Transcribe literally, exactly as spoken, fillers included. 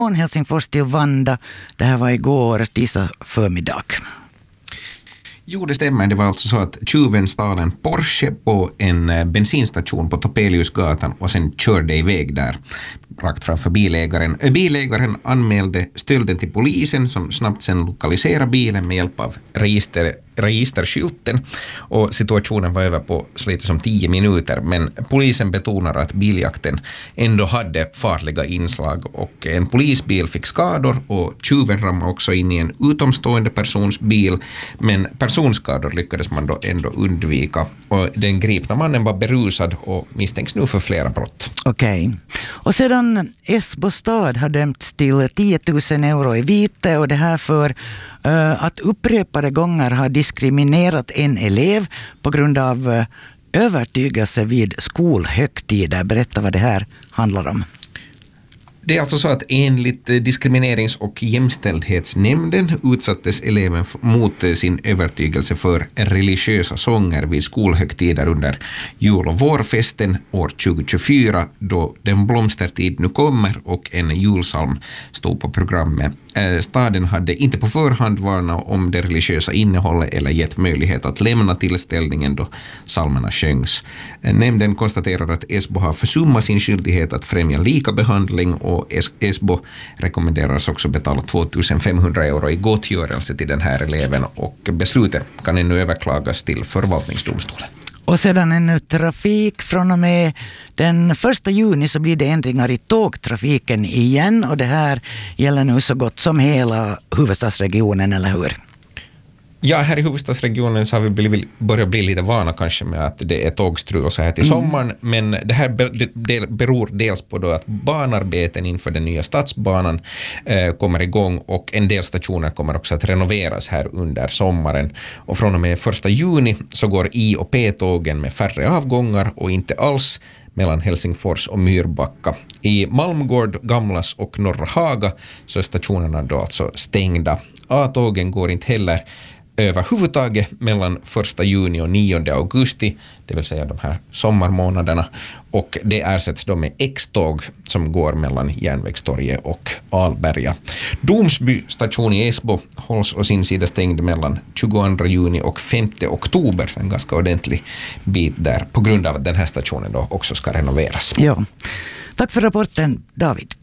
Från Helsingfors till Vanda. Det här var igår tisdag förmiddag. Jo, det stämmer. Det var alltså så att tjuven stal en Porsche på en bensinstation på Topeliusgatan och sen körde iväg där rakt framför bilägaren. Bilägaren anmälde stölden till polisen som snabbt sen lokaliserade bilen med hjälp av register, registerskylten, och situationen var över på lite som tio minuter, men polisen betonar att biljakten ändå hade farliga inslag och en polisbil fick skador och tjuven ramade också in i en utomstående persons bil, men personskador lyckades man då ändå undvika, och den gripna mannen var berusad och misstänks nu för flera brott. Okej. Okay. Och sedan Esbo stad har dömts till tio tusen euro i vite, och det här för uh, att upprepade gånger ha diskriminerat en elev på grund av uh, övertygelse vid skolhögtider. Berätta vad det här handlar om. Det är alltså så att enligt diskriminerings- och jämställdhetsnämnden utsattes eleven mot sin övertygelse för religiösa sånger vid skolhögtider under jul- och vårfesten år tjugo tjugofyra, då Den blomstertid nu kommer och en julsalm stod på programmet. Staden hade inte på förhand varnat om det religiösa innehållet eller gett möjlighet att lämna tillställningen då salmerna sjöngs. Nämnden konstaterar att Esbo har försummat sin skyldighet att främja lika behandling, och Esbo rekommenderas också betala två tusen femhundra euro i gottgörelse till den här eleven, och beslutet kan ännu överklagas till förvaltningsdomstolen. Och sedan ännu trafik. Från och med den första juni så blir det ändringar i tågtrafiken igen, och det här gäller nu så gott som hela huvudstadsregionen, eller hur? Ja, här i huvudstadsregionen så har vi blivit, börjat bli lite vana kanske med att det är tågstrul och så här till sommaren, mm. men det här beror dels på då att banarbeten inför den nya stadsbanan eh, kommer igång, och en del stationer kommer också att renoveras här under sommaren, och från och med första juni så går I- och P-tågen med färre avgångar och inte alls mellan Helsingfors och Myrbacka. I Malmgård, Gamlas och Norra Haga så är stationerna då alltså stängda. A-tågen går inte heller överhuvudtaget mellan första juni och nionde augusti, det vill säga de här sommarmånaderna, och det ersätts då med X-tåg som går mellan Järnvägstorget och Alberga. Domsby station i Esbo hålls å sin sida stängd mellan tjugoandra juni och femte oktober, en ganska ordentlig bit där, på grund av att den här stationen då också ska renoveras. Ja. Tack för rapporten, David.